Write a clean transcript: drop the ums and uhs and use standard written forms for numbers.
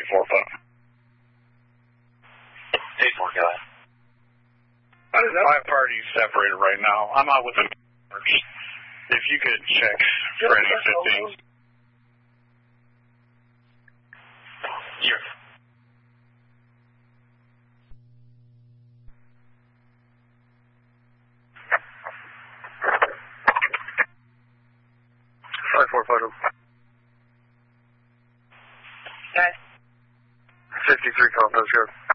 8-4 phone. 8-4, go ahead. My party's separated right now. I'm out with the members. If you could check for any 15s. Here. Photo. Okay. 53 call, postcode.